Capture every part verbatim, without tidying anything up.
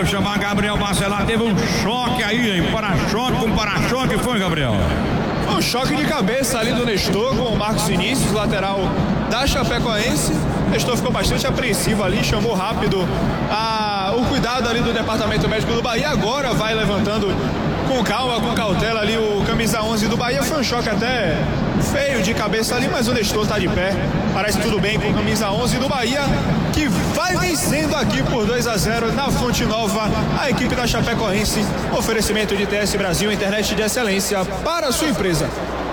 vou chamar Gabriel Bacelar. Teve um choque aí, hein? Para-choque com para-choque, foi, Gabriel? Um choque de cabeça ali do Nestor com o Marcos Vinícius, lateral da Chapecoense. O Nestor ficou bastante apreensivo ali, chamou rápido a, o cuidado ali do departamento médico do Bahia. Agora vai levantando com calma, com cautela ali o camisa onze do Bahia. Foi um choque até feio de cabeça ali, mas o Nestor tá de pé. Parece tudo bem com o camisa onze do Bahia, que vai vencendo aqui por dois a zero na Fonte Nova a equipe da Chapecoense. Oferecimento de T S Brasil, internet de excelência para a sua empresa.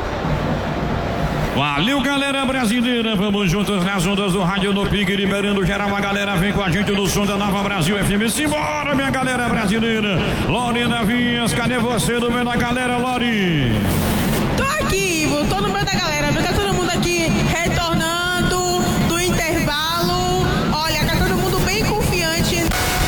Valeu, galera brasileira, vamos juntos nas ondas do rádio no Pique, liberando geral, a galera vem com a gente no som da Nova Brasil F M. Simbora, minha galera brasileira. Lorena Vinhas, cadê você no meio da galera, Lori? Tô aqui, tô no meio da galera, tá todo mundo aqui retornando do intervalo. Olha, tá todo mundo bem confiante.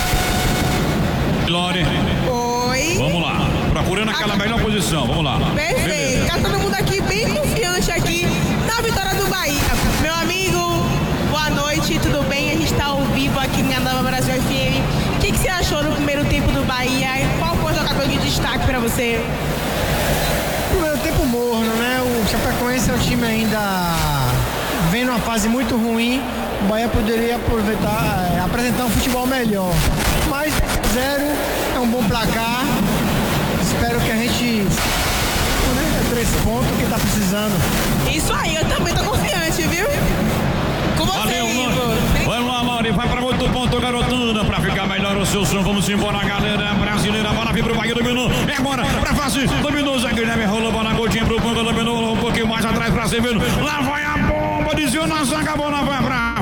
Lori. Oi. Vamos lá, procurando aquela melhor posição, vamos lá. Perfeito, tá todo mundo aqui bem confiante aqui na vitória do Bahia. Meu amigo, boa noite, tudo bem? A gente tá ao vivo aqui na Nova Brasil F M. O que, que você achou no primeiro tempo do Bahia? Qual foi o jogador de destaque pra você? Primeiro tempo morno, né? O Chapecoense é um time ainda vem numa fase muito ruim. O Bahia poderia aproveitar, é, apresentar um futebol melhor. Mas zero é um bom placar. Espero que a gente né, três pontos que tá precisando. Isso aí, eu também tô confiante, viu? Com você, Valeu, Ivo. Vamos lá, Lori, vai para muito ponto, garotuna, pra ficar melhor o seu som. Vamos embora, galera brasileira. Bola vem pro Bahia, dominou. É agora, pra fase, dominou. Zé Guilherme rolou, bola gotinha pro Conga, dominou um pouquinho mais atrás pra Severino. Lá vai a bomba, desviou na zaga, a bola vai pra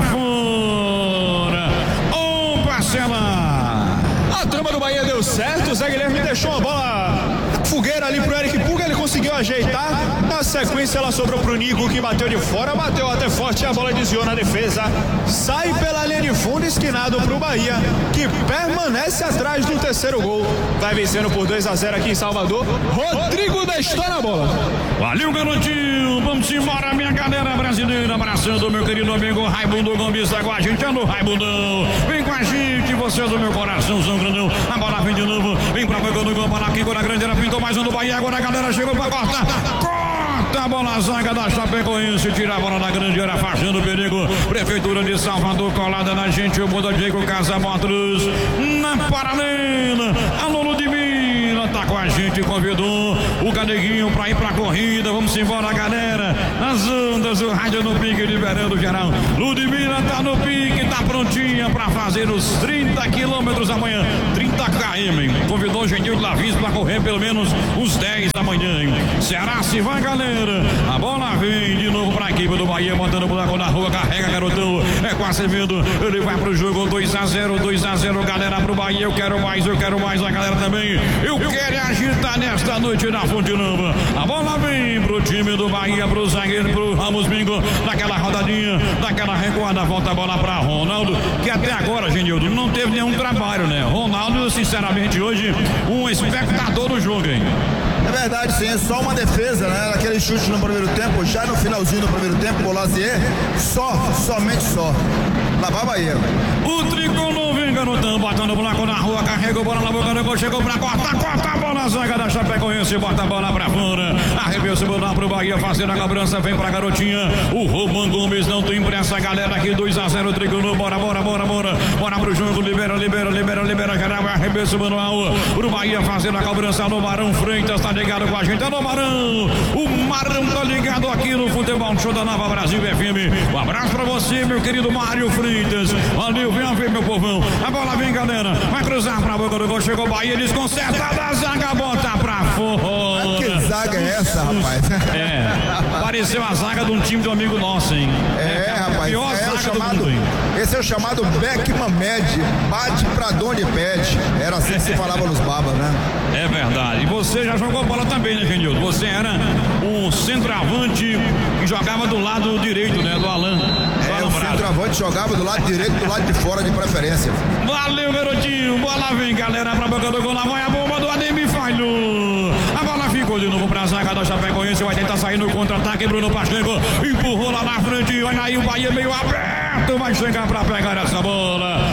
fora. Ô, Parcela. A trama do Bahia deu certo, o Zé Guilherme deixou a bola fogueira ali pro Eric Puga, ele conseguiu ajeitar. Na sequência ela sobrou pro Nico, que bateu de fora, bateu até forte, a bola desviou na defesa. Sai pela linha de fundo, esquinado pro Bahia, que permanece atrás do terceiro gol. Vai vencendo por dois a zero aqui em Salvador. Rodrigo deixou na bola. Valeu, garotinho. Vamos embora, minha galera brasileira. Abraçando o meu querido amigo Raimundo Gomes, tá com a gente. Alô, Raimundão. Vem com a gente, você é do meu coração, São Grandão. A bola vem de novo, vem pra boca do gol, bola aqui, bola grande, ela pintou mais um do Bahia. Agora a galera chegou pra cortar. Corta a bola, a zaga da Chapecoense, tira a bola da grande área, afastando o perigo. Prefeitura de Salvador, colada na gente, o mundo Diego Casamotos. Na paralela, alô, Ludmilla, tá com a gente, convidou o Caneguinho pra ir pra corrida. Vamos embora, galera. As ondas, o rádio no pique, liberando geral. Ludmilla tá no pique, tá prontinha pra fazer os trinta quilômetros amanhã. trinta quilômetros. Convidou o Genil de Lavis pra correr pelo menos uns dez da manhã. Hein? Ceará se vai, galera. A bola vem de novo pra equipe do Bahia, botando o buraco na rua, carrega, garotão. É com Acevedo, ele vai pro jogo. dois a zero, dois a zero, galera, pro Bahia. Eu quero mais, eu quero mais, a galera também. Eu quero agitar nesta noite na Fonte Nova. A bola vem pro time do Bahia, pro zagueiro, pro Ramos Bingo. Daquela rodadinha, daquela recuada, volta a bola pra Ronaldo, que até agora, Genildo, não teve nenhum trabalho, né? Ronaldo, sinceramente, hoje, um espectador do jogo, hein? É verdade, sim, é só uma defesa, né? Aquele chute no primeiro tempo, já no finalzinho do primeiro tempo, o Lazier, só, somente só. Lá vai Bahia. O tricolor vem, garotão, botando o buraco na rua, carregou a bola na boca do gol, chegou pra cortar, corta a bola, a zaga da Chapecoense, bota a bola pra fora, arremessa a bola pro Bahia, fazendo a cobrança, vem pra garotinha, o Roman Gomes não tem pressa, galera, aqui dois a zero, tricolor, bora, bora, bora, bora, bora pro jogo, libera, libera, libera, libera, geral, arremessa manual, pro Bahia fazendo a cobrança, no Marão Freitas, tá ligado com a gente, alô Marão, o Marão tá ligado aqui no Futebol Show da Nova Brasil F M, um abraço pra você, meu querido Mário Freitas. Valeu, vem ver, meu povão. A bola vem, galera. Vai cruzar pra boca do gol. Chegou o Bahia, desconcerta da zaga, bota pra fora. Que zaga é essa, rapaz? É, pareceu a zaga de um time de um amigo nosso, hein? É, é rapaz. Pior é zaga o chamado, do mundo, hein? esse é o chamado Beckman Med. Bate pra onde pede. Era assim que se falava nos babas, né? É verdade. E você já jogou bola também, né, Genildo? Você era um centroavante que jogava do lado direito, né? Do Alan. É, o centroavante jogava do lado direito, do lado de fora de preferência. Valeu, garotinho. Bola vem, galera, pra boca do gol. Lá vai a bomba do Ademir, falhou. A bola ficou de novo pra zaga da Chapecoense. Vai tentar sair no contra-ataque. Bruno Pacheco empurrou lá na frente. Olha aí o Bahia meio aberto. Vai chegar pra pegar essa bola. E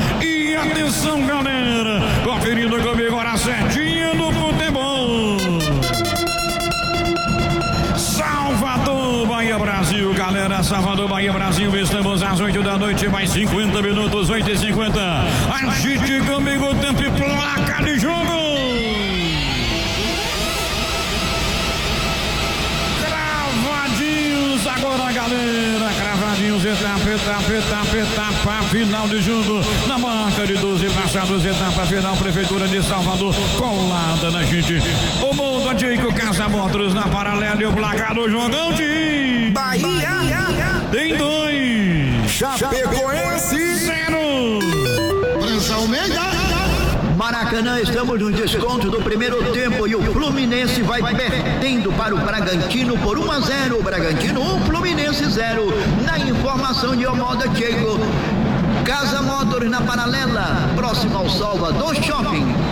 E atenção, galera, conferindo comigo agora certinho no futebol. Salvador, Bahia, Brasil, galera, Salvador, Bahia, Brasil, estamos às oito da noite, mais cinquenta minutos, oito e cinquenta. Agite comigo, tempo e placa de jogo. Cravadinhos agora, galera, cravadinhos, etapa, etapa, etapa, etapa, final de jogo, na marca de doze passados, etapa final, Prefeitura de Salvador, colada na gente. O mundo Diego Casa Motors na paralela e o placar do jogão de Bahia tem dois, Chapecoense zero. Pressão média. Maracanã, estamos no desconto do primeiro tempo e o Fluminense vai perdendo para o Bragantino por um a zero. Bragantino um, Fluminense zero. Na informação de Omoda Diego, Casa Motors na paralela, próximo ao Salvador Shopping.